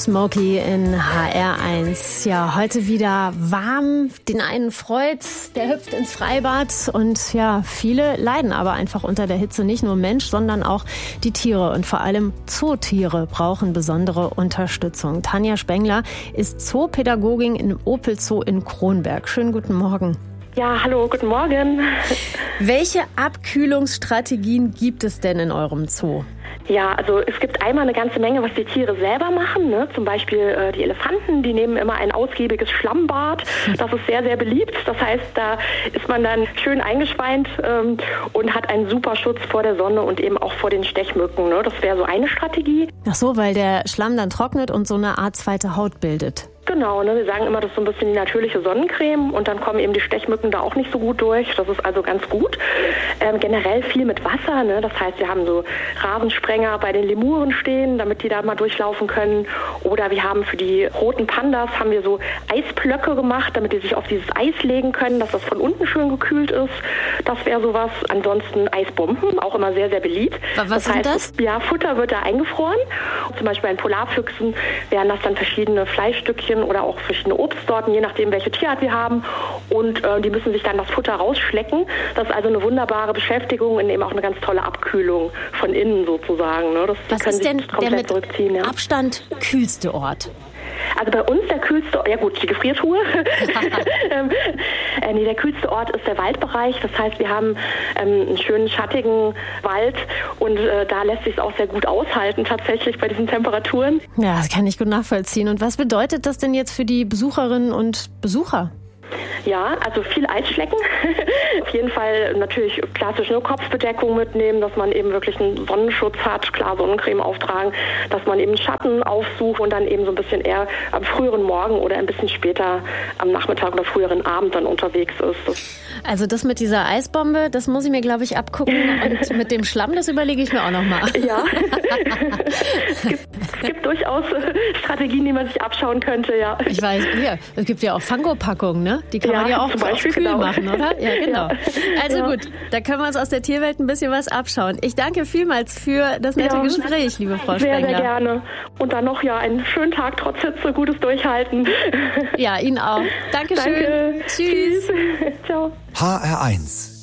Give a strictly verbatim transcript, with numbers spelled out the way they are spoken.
Smokey in H R eins. Ja, heute wieder warm. Den einen freut's, der hüpft ins Freibad. Und ja, viele leiden aber einfach unter der Hitze. Nicht nur Mensch, sondern auch die Tiere. Und vor allem Zootiere brauchen besondere Unterstützung. Tanja Spengler ist Zoopädagogin im Opel Zoo in Kronberg. Schönen guten Morgen. Ja, hallo, guten Morgen. Welche Abkühlungsstrategien gibt es denn in eurem Zoo? Ja, also es gibt einmal eine ganze Menge, was die Tiere selber machen. Ne? Zum Beispiel äh, die Elefanten, die nehmen immer ein ausgiebiges Schlammbad. Das ist sehr, sehr beliebt. Das heißt, da ist man dann schön eingeschweint ähm, und hat einen super Schutz vor der Sonne und eben auch vor den Stechmücken. Ne? Das wäre so eine Strategie. Ach so, weil der Schlamm dann trocknet und so eine Art zweite Haut bildet. Genau, ne, wir sagen immer, das ist so ein bisschen die natürliche Sonnencreme und dann kommen eben die Stechmücken da auch nicht so gut durch. Das ist also ganz gut. Ähm, generell viel mit Wasser, ne? Das heißt, wir haben so Rasensprenger bei den Lemuren stehen, damit die da mal durchlaufen können. Oder wir haben für die roten Pandas haben wir so Eisblöcke gemacht, damit die sich auf dieses Eis legen können, dass das von unten schön gekühlt ist. Das wäre sowas. Ansonsten Eisbomben, auch immer sehr, sehr beliebt. Was das sind heißt, das? Ja, Futter wird da eingefroren. Zum Beispiel bei den Polarfüchsen wären das dann verschiedene Fleischstückchen oder auch verschiedene Obstsorten, je nachdem, welche Tierart wir haben. Und äh, die müssen sich dann das Futter rausschlecken. Das ist also eine wunderbare Beschäftigung und eben auch eine ganz tolle Abkühlung von innen sozusagen. Ne? Das Was können ist denn sich der komplett mit zurückziehen. Ja. Abstand kühlste Ort? Also bei uns der kühlste, ja gut, die Gefriertruhe. ähm, äh, nee, der kühlste Ort ist der Waldbereich. Das heißt, wir haben ähm, einen schönen schattigen Wald und äh, da lässt sich es auch sehr gut aushalten tatsächlich bei diesen Temperaturen. Ja, das kann ich gut nachvollziehen. Und was bedeutet das denn jetzt für die Besucherinnen und Besucher? Ja, also viel Eisschlecken. Auf jeden Fall natürlich klassisch nur Kopfbedeckung mitnehmen, dass man eben wirklich einen Sonnenschutz hat, klar Sonnencreme auftragen, dass man eben Schatten aufsucht und dann eben so ein bisschen eher am früheren Morgen oder ein bisschen später am Nachmittag oder früheren Abend dann unterwegs ist. Das also das mit dieser Eisbombe, das muss ich mir, glaube ich, abgucken. Und mit dem Schlamm, das überlege ich mir auch nochmal. Ja, es, gibt, es gibt durchaus Strategien, die man sich abschauen könnte, ja. Ich weiß, hier, es gibt ja auch Fango-Packungen, ne? Die kann ja, man ja auch zum Beispiel, kühl genau. machen, oder? Ja, genau. Ja. Also ja. gut, da können wir uns aus der Tierwelt ein bisschen was abschauen. Ich danke vielmals für das nette ja. Gespräch, liebe Frau Spengler. Spengler. Sehr, sehr gerne. Und dann noch ja einen schönen Tag trotz Hitze, gutes Durchhalten. Ja, Ihnen auch. Dankeschön. Danke. Tschüss. Tschüss. Ciao. H R eins